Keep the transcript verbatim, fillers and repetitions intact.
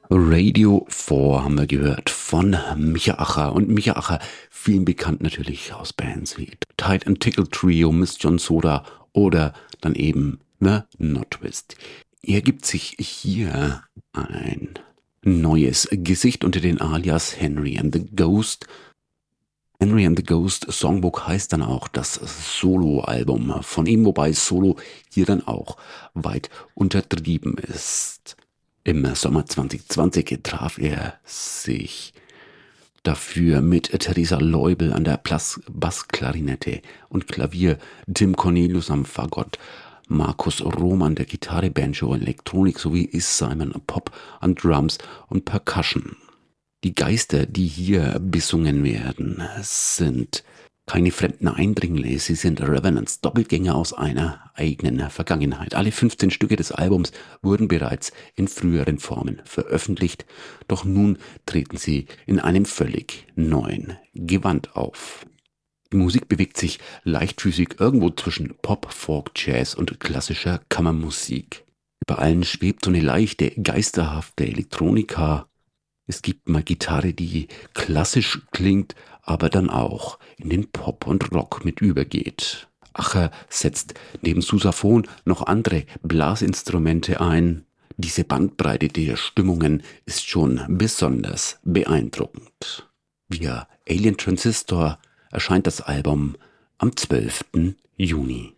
Radio vier haben wir gehört von Micha Acher. Und Micha Acher, vielen bekannt natürlich aus Bands wie Tide and Tickle Trio, Miss John Soda oder dann eben The Notwist. Er gibt sich hier ein neues Gesicht unter den Alias Henry and the Ghost. Henry and the Ghost Songbook heißt dann auch das Solo-Album von ihm, wobei Solo hier dann auch weit untertrieben ist. Im Sommer zwanzig zwanzig traf er sich dafür mit Theresa Leubel an der Plas- Bassklarinette und Klavier, Tim Cornelius am Fagott, Markus Rohm an der Gitarre, Banjo, Elektronik sowie Simon Pop an Drums und Percussion. Die Geister, die hier besungen werden, sind keine fremden Eindringlinge, sie sind Revenants, Doppelgänger aus einer eigenen Vergangenheit. Alle fünfzehn Stücke des Albums wurden bereits in früheren Formen veröffentlicht, doch nun treten sie in einem völlig neuen Gewand auf. Die Musik bewegt sich leichtfüßig irgendwo zwischen Pop, Folk, Jazz und klassischer Kammermusik. Über allen schwebt so eine leichte, geisterhafte Elektronika. Es gibt mal Gitarre, die klassisch klingt, aber dann auch in den Pop und Rock mit übergeht. Acher setzt neben Sousaphon noch andere Blasinstrumente ein. Diese Bandbreite der Stimmungen ist schon besonders beeindruckend. Via Alien Transistor erscheint das Album am zwölften Juni.